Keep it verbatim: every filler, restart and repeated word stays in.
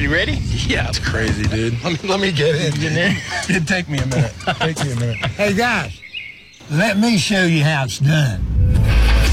You ready? Yeah. It's crazy, dude. Let me, let me get in. Get in there? It'd take me a minute. Take me a minute. Hey, guys, let me show you how it's done.